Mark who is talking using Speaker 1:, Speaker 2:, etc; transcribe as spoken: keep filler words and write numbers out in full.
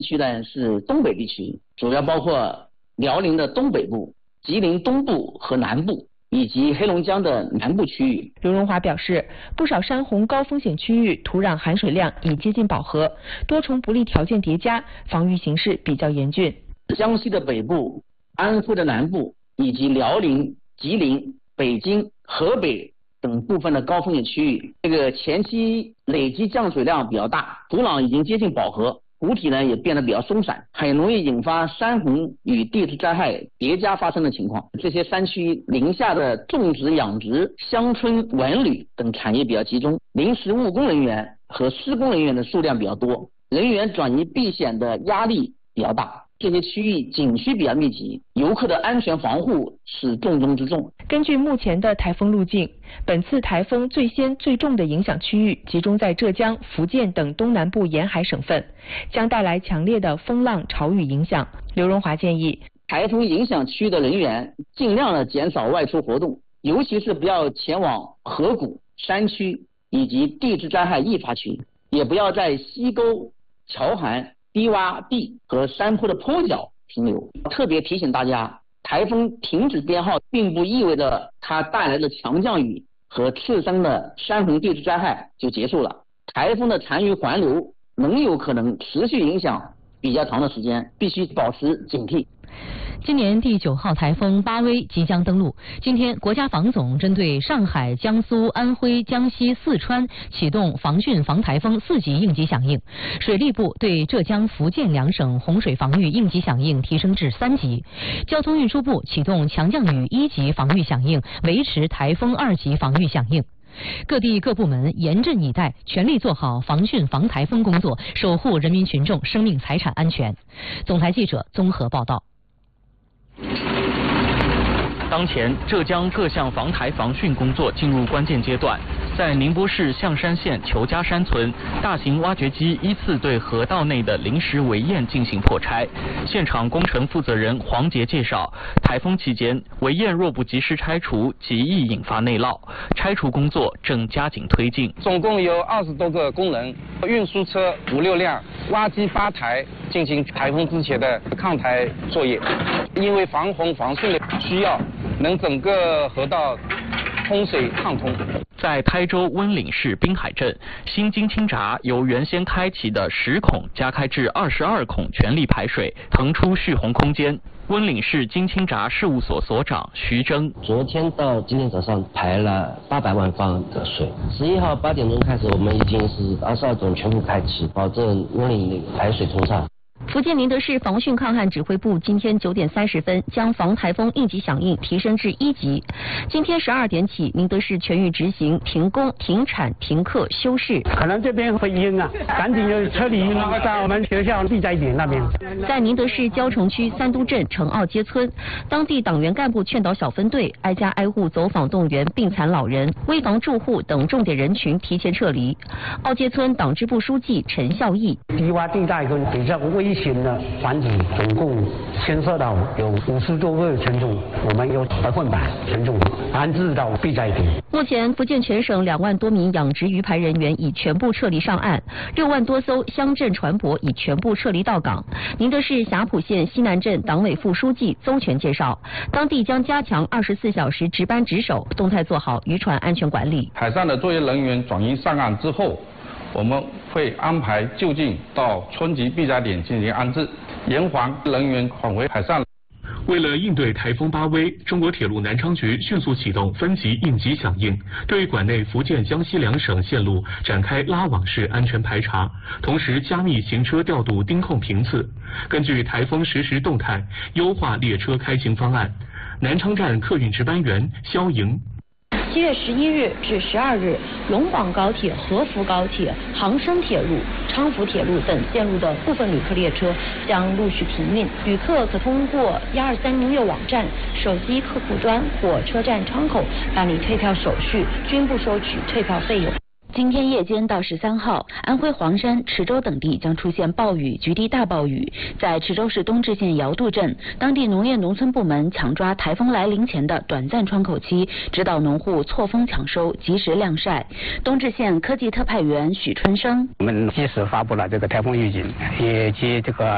Speaker 1: 区呢是东北地区，主要包括辽宁的东北部、吉林东部和南部，以及黑龙江的南部区域。
Speaker 2: 刘荣华表示，不少山洪高风险区域土壤含水量已接近饱和，多重不利条件叠加，防御形势比较严峻。
Speaker 1: 江西的北部、安徽的南部以及辽宁、吉林、北京、河北等部分的高风险区域，这个前期累积降水量比较大，土壤已经接近饱和，谷体呢也变得比较松散，很容易引发山洪与地质灾害叠加发生的情况。这些山区临下的种植、养殖、乡村文旅等产业比较集中，临时务工人员和施工人员的数量比较多，人员转移避险的压力比较大。这些区域景区比较密集，游客的安全防护是重中之重。
Speaker 2: 根据目前的台风路径，本次台风最先最重的影响区域集中在浙江、福建等东南部沿海省份，将带来强烈的风浪潮雨影响。刘荣华建议，
Speaker 1: 台风影响区域的人员尽量的减少外出活动，尤其是不要前往河谷、山区以及地质灾害易发区，也不要在溪沟、桥涵、低洼地和山坡的坡脚停留。特别提醒大家，台风停止编号并不意味着它带来的强降雨和次生的山洪地质灾害就结束了。台风的残余环流仍有可能持续影响比较长的时间，必须保持警惕。
Speaker 3: 今年第九号台风巴威即将登陆。今天，国家防总针对上海、江苏、安徽、江西、四川启动防汛防台风四级应急响应，水利部对浙江、福建两省洪水防御应急响应提升至三级，交通运输部启动强降雨一级防御响应，维持台风二级防御响应。各地各部门严阵以待，全力做好防汛防台风工作，守护人民群众生命财产安全。总台记者综合报道。
Speaker 4: 当前，浙江各项防台防汛工作进入关键阶段。在宁波市象山县裘家山村，大型挖掘机依次对河道内的临时围堰进行破拆。现场工程负责人黄杰介绍，台风期间，围堰若不及时拆除，极易引发内涝。拆除工作正加紧推进。
Speaker 5: 总共有二十多个工人，运输车五六辆，挖机八台，进行台风之前的抗台作业。因为防洪防汛的需要，能整个河道通水畅通。
Speaker 4: 在台州温岭市滨海镇，新金青闸由原先开启的十孔加开至二十二孔全力排水，腾出蓄洪空间。温岭市金青闸事务所所长徐峥，
Speaker 6: 昨天到今天早上排了八百万方的水。十一号八点钟开始，我们已经是二十二种全部开启，保证温岭排水通畅。
Speaker 3: 福建宁德市防汛抗旱指挥部今天九点三十分将防台风应急响应提升至一级。今天十二点起，宁德市全域执行停工、停产、停课、休市。
Speaker 7: 可能这边会淹啊，赶紧就撤离在我们学校避灾点那边。
Speaker 3: 在宁德市蕉城区三都镇城坳街村，当地党员干部劝导小分队挨家挨户走访动员病残老人、危房住户等重点人群提前撤离。坳街村党支部书记陈孝义，
Speaker 7: 低洼地带跟比较危险的环境，总共牵涉到有五十多个群众，我们有百分百群众安置到避灾点。
Speaker 3: 目前，福建全省两万多名养殖鱼排人员已全部撤离上岸，六万多艘乡镇船舶已全部撤离到港。宁德市霞浦县西南镇党委副书记邹全介绍，当地将加强二十四小时值班值守，动态做好渔船安全管理。
Speaker 5: 海上的作业人员转移上岸之后，我们会安排就近到村级避灾点进行安置，严防人员返回海上。
Speaker 8: 为了应对台风巴威，中国铁路南昌局迅速启动分级应急响应，对管内福建、江西两省线路展开拉网式安全排查，同时加密行车调度盯控频次，根据台风实时动态优化列车开行方案。南昌站客运值班员肖莹。
Speaker 2: 七月十一日至十二日，龙广高铁、合福高铁、杭深铁路、昌福铁路等线路的部分旅客列车将陆续停运，旅客可通过一二三零六网站、手机客户端或车站窗口办理退票手续，均不收取退票费用。
Speaker 3: 今天夜间到十三号，安徽黄山、池州等地将出现暴雨、局地大暴雨。在池州市东至县尧渡镇，当地农业农村部门抢抓台风来临前的短暂窗口期，指导农户错峰抢收，及时晾晒。东至县科技特派员许春生，
Speaker 7: 我们及时发布了这个台风预警，以及这个